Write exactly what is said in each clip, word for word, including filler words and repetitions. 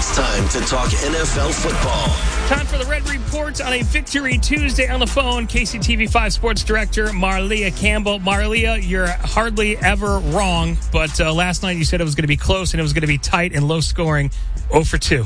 It's time to talk N F L football. Time for the Red Report on a Victory Tuesday. On the phone, K C T V five Sports Director Marlia Campbell. Marlia, you're hardly ever wrong, but uh, last night you said it was going to be close and it was going to be tight and low scoring. oh for two.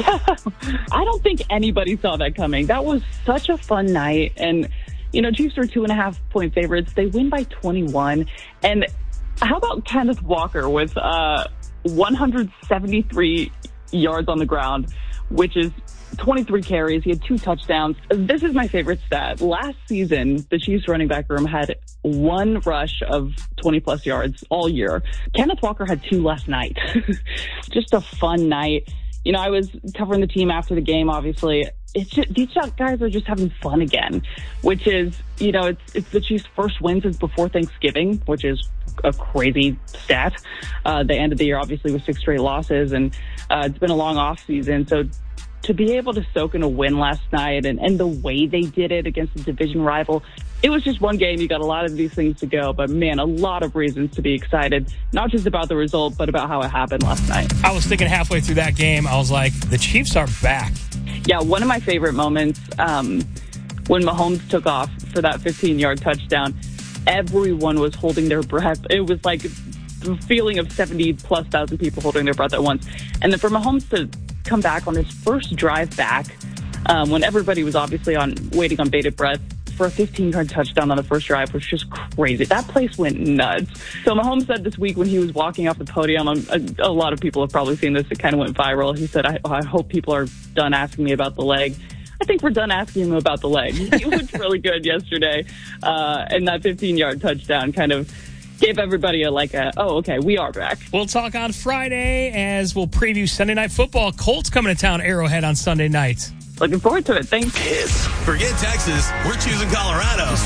I don't think anybody saw that coming. That was such a fun night. And, you know, Chiefs are two and a half point favorites. They win by twenty-one. And how about Kenneth Walker with uh, one hundred seventy-three yards on the ground, which is twenty-three carries. He had two touchdowns. This is my favorite stat. Last season, the Chiefs running back room had one rush of twenty plus yards all year. Kenneth Walker had two last night. Just a fun night. You know, I was covering the team after the game, obviously. It's just, these guys are just having fun again, which is, you know, it's, it's the Chiefs' first win since before Thanksgiving, which is a crazy stat. Uh, they ended the year, obviously, with six straight losses, and uh, it's been a long off season. So to be able to soak in a win last night and, and the way they did it against a division rival, it was just one game. You got a lot of these things to go, but man, a lot of reasons to be excited, not just about the result, but about how it happened last night. I was thinking halfway through that game, I was like, the Chiefs are back. Yeah, one of my favorite moments um, when Mahomes took off for that fifteen-yard touchdown, everyone was holding their breath. It was like the feeling of seventy plus thousand people holding their breath at once. And then for Mahomes to come back on his first drive back, um, when everybody was obviously on waiting on bated breath, for a fifteen-yard touchdown on the first drive was just crazy. That place went nuts. So Mahomes said this week when he was walking off the podium, a, a lot of people have probably seen this, it kind of went viral. He said, I, I hope people are done asking me about the leg. I think we're done asking him about the leg. He looked really good yesterday. Uh, and that fifteen-yard touchdown kind of gave everybody a like a, oh, okay, we are back. We'll talk on Friday as we'll preview Sunday Night Football. Colts coming to town, Arrowhead on Sunday night. Looking forward to it. Thanks. Kiss. Forget Texas. We're choosing Colorado.